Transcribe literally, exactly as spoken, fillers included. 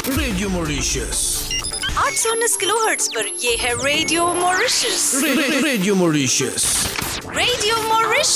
Radio Mauritius आठ सौ उन्नीस किलोहर्ट्ज पर ये है radio Mauritius. Radio Mauritius radio Mauritius.